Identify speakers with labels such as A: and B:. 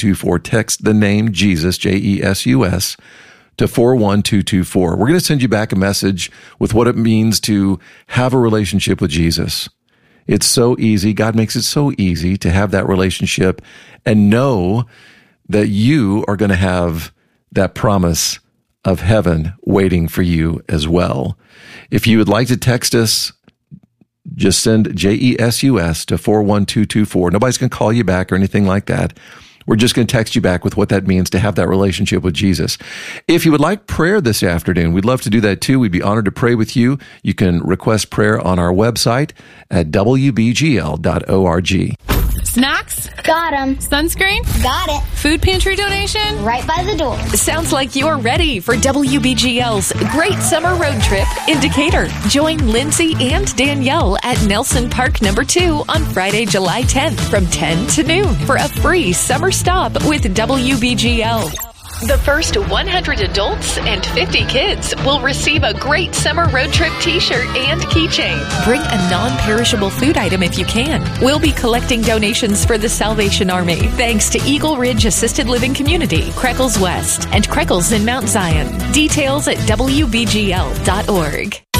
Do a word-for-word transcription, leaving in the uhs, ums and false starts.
A: two four. Text the name Jesus, J E S U S, to four one two two four. We're going to send you back a message with what it means to have a relationship with Jesus. It's so easy. God makes it so easy to have that relationship and know that you are going to have that promise of heaven waiting for you as well. If you would like to text us, just send J E S U S to four one two two four. Nobody's going to call you back or anything like that. We're just going to text you back with what that means to have that relationship with Jesus. If you would like prayer this afternoon, we'd love to do that too. We'd be honored to pray with you. You can request prayer on our website at w b g l dot org.
B: Snacks?
C: Got 'em.
B: Sunscreen?
C: Got it.
B: Food pantry donation?
C: Right by the door.
D: Sounds like you're ready for W B G L's Great Summer Road Trip in Decatur. Join Lindsay and Danielle at Nelson Park Number two on Friday, July tenth from ten to noon for a free summer stop with W B G L. The first one hundred adults and fifty kids will receive a Great Summer Road Trip t-shirt and keychain. Bring a non-perishable food item if you can. We'll be collecting donations for the Salvation Army, thanks to Eagle Ridge Assisted Living Community, Creckles West, and Creckles in Mount Zion. Details at w b g l dot org.